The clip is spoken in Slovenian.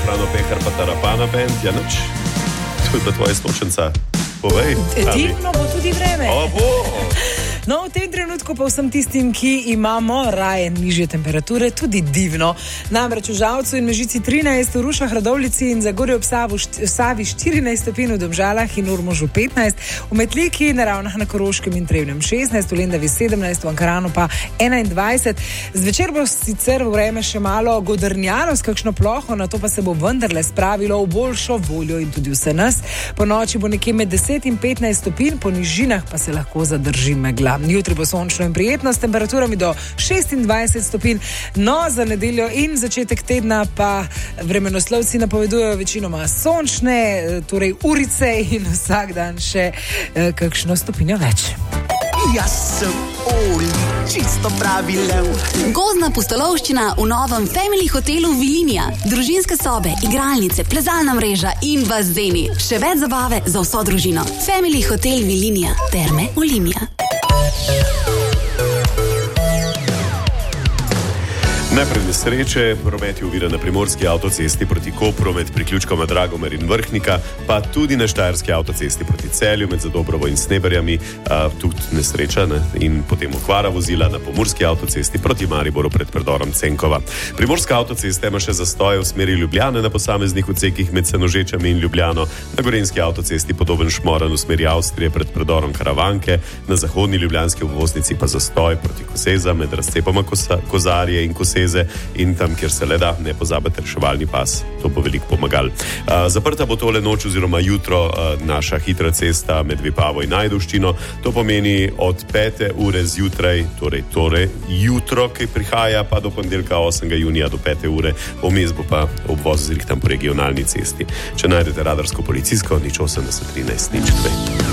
Frano Pehar pa Tarapana band, ja nič. To je pa tvoja stočenca. Povej. Divno bo tudi vreme. Bo. No, v tem trenutku pa vsem tistim, ki imamo raje nižje temperature, tudi divno. Namreč v Žalcu in Mežici 13, v Rušah, Radovljici in Zagorju ob Savi 14 stopinj, v Domžalah in Ormožu 15, v Metliki, na Ravnah na Koroškem in Trebnjem 16, v Lendavi 17, v Ankaranu pa 21. Zvečer bo sicer vreme še malo godrnjalo s kakšno ploho, na to pa se bo vendarle spravilo v boljšo voljo in tudi vse nas. Po noči bo nekje med 10 in 15 stopinj, po nižinah pa se lahko zadrži megla. Jutri bo sončno in prijetno s temperaturami do 26 stopinj. No, za nedeljo in začetek tedna pa vremenoslovci napovedujejo večinoma sončne, torej urice in vsak dan še kakšno stopinjo več. Jaz sem Oli, čisto pravi lev. Gozdna pustolovščina v novem Family hotelu Vilinija. Družinske sobe, igralnice, plezalna mreža in bazeni. Še več zabave za vso družino. Family hotel Vilinija. Terme Olimia. Najprej nesreče, promet je oviran na primorski avtocesti proti Kopru med priključkoma Dragomer in Vrhnika, pa tudi na štajerski avtocesti proti Celju med Zadobrovo in Sneberjami, tudi nesreča, ne? In potem okvara vozila na pomurski avtocesti proti Mariboru pred predorom Cenkova. Primorska avtocesta ima še zastoje v smeri Ljubljane na posameznih odsekih med Senožečami in Ljubljano, na gorenjski avtocesti podoben Šmoran v smeri Avstrije pred predorom Karavanke, na zahodni ljubljanski obvoznici pa zastoj proti Koseza med razcepoma Kozarje in Koseze in tam, kjer se le da, ne pozabite reševalni pas. To bo veliko pomagal. Zaprta bo tole noč oziroma jutro naša hitra cesta med Vipavo in Ajdovščino. To pomeni od 5. ure zjutraj, torej jutro, ki prihaja, pa do ponedeljka 8. junija do 5. ure. Vmes bo pa obvoz zrihtan po regionalni cesti. Če najdete radarsko policijsko, 080 13 02.